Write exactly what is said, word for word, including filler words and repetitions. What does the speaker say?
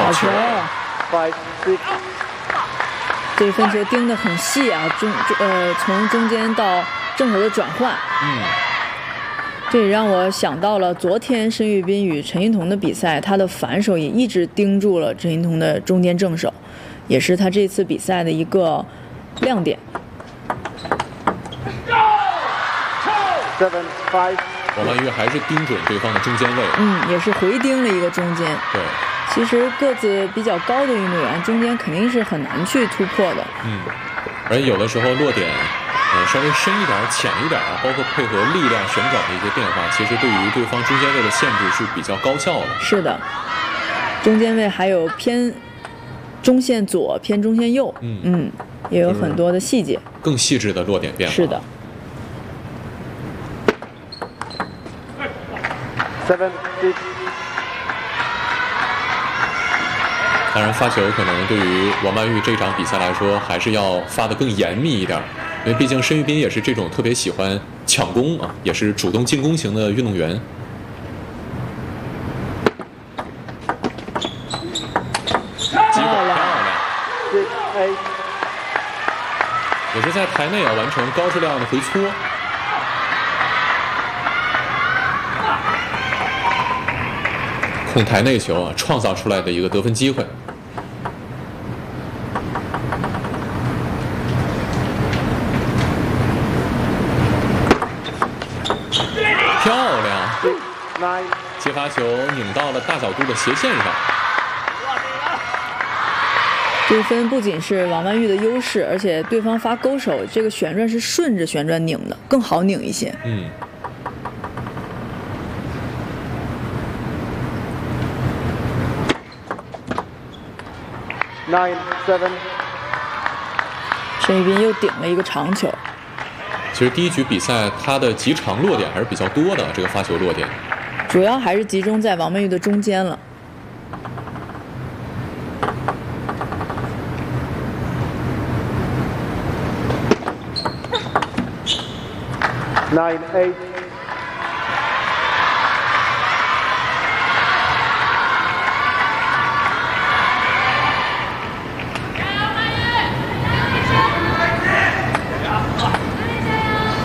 好球！这分球盯得很细啊，中呃从中间到正手的转换。 嗯。 这也让我想到了昨天申玉斌与陈一桐的比赛，他的反手也一直盯住了陈一桐的中间正手，也是他这次比赛的一个亮点。 王曼玉还是盯准对方的中间位， 嗯，也是回盯了一个中间。 对， 其实个子比较高的运动员，中间肯定是很难去突破的。 嗯，而有的时候落点。呃，稍微深一点、浅一点啊，包括配合力量旋转的一些变化，其实对于对方中间位的限制是比较高效的。 是的，中间位还有偏中线左、偏中线右， 嗯嗯，也有很多的细节， 更细致的落点变化。 是的。 Seven, six. 当然，发球可能对于王曼玉这场比赛来说，还是要发得更严密一点。因为毕竟申玉斌也是这种特别喜欢抢攻啊，也是主动进攻型的运动员。机会漂亮，也是在台内啊完成高质量的回搓。控台内球啊，创造出来的一个得分机会。漂亮！接发球拧到了大角度的斜线上。 这分不仅是王曼玉的优势，而且对方发勾手，这个旋转是顺着旋转拧的，更好拧一些。 嗯。 Nine, seven. 申玉斌又顶了一个长球。 其实第一局比赛他的极长落点还是比较多的，这个发球落点主要还是集中在王曼玉的中间了。 Nine, eight.